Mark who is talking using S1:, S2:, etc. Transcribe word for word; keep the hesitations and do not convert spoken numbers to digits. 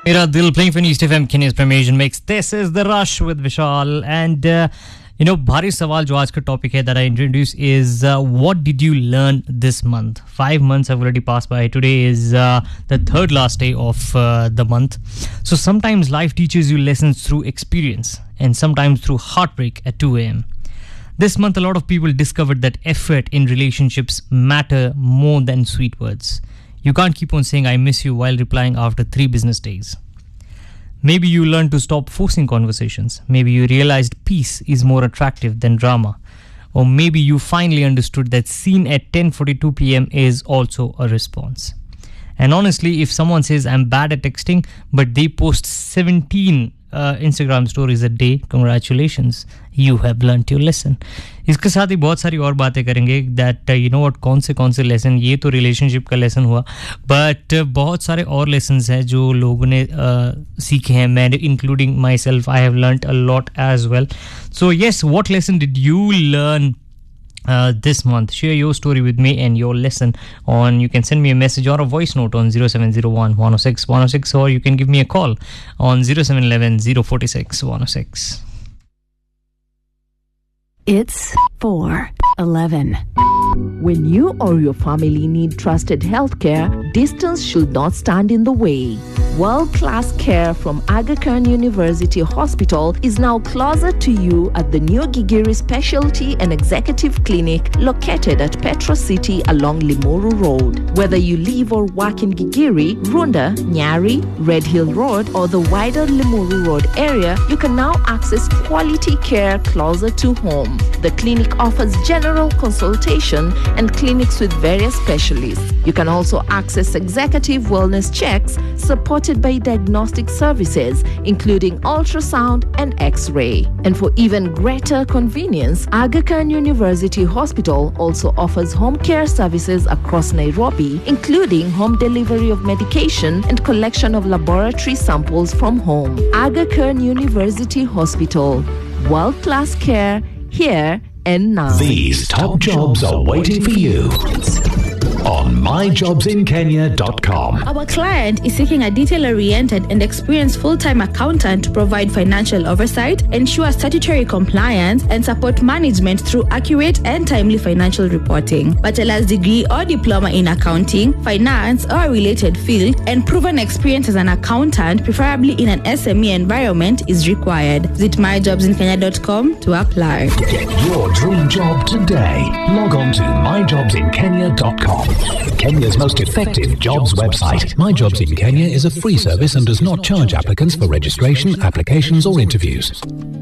S1: Mera Dil playing for East F M, Kenya's Premiation Mix. This is The Rush with Vishal. And, uh, you know, bhari sawal jo aaj ka topic hai that I introduce is uh, what did you learn this month? Five months have already passed by. Today is uh, the third last day of uh, the month. So sometimes life teaches you lessons through experience and sometimes through heartbreak at two a.m. This month, a lot of people discovered that effort in relationships matter more than sweet words. You can't keep on saying I miss you while replying after three business days. Maybe you learned to stop forcing conversations. Maybe you realized peace is more attractive than drama. Or maybe you finally understood that seen at ten forty-two p.m. is also a response. And honestly, if someone says I'm bad at texting, but they post seventeen uh, Instagram stories a day, congratulations, you have learnt your lesson. इसके साथ ही बहुत सारी और बातें करेंगे that uh, you know what कौन से कौन से लेसन ये तो रिलेशनशिप का लेसन हुआ बट uh, बहुत सारे और लेसन्स हैं जो लोगों ने uh, सीखे हैं मैं including my self I have learned a lot as well so yes what lesson did you learn Uh, this month? Share your story with me and your lesson on you can send me a message or a voice note on zero seven zero one, one oh six, one oh six or you can give me a call on zero seven one one, zero four six, one oh six.
S2: It's four eleven. When you or your family need trusted healthcare, distance should not stand in the way. World-class care from Aga Khan University Hospital is now closer to you at the new Gigiri Specialty and Executive Clinic located at Petro City along Limuru Road. Whether you live or work in Gigiri, Runda, Nyari, Red Hill Road or the wider Limuru Road area, you can now access quality care closer to home. The clinic offers general consultation and clinics with various specialists. You can also access executive wellness checks supported by diagnostic services, including ultrasound and X-ray. And for even greater convenience, Aga Khan University Hospital also offers home care services across Nairobi, including home delivery of medication and collection of laboratory samples from home. Aga Khan University Hospital. World-class care here and now.
S3: These top jobs are waiting for you on my jobs in kenya dot com.
S4: Our client is seeking a detail-oriented and experienced full-time accountant to provide financial oversight, ensure statutory compliance, and support management through accurate and timely financial reporting. Bachelor's degree or diploma in accounting, finance, or a related field, and proven experience as an accountant, preferably in an S M E environment, is required. Visit my jobs in kenya dot com to apply.
S3: Get your dream job today. Log on to my jobs in kenya dot com. Kenya's most effective jobs website. My Jobs in Kenya is a free service and does not charge applicants for registration, applications or interviews.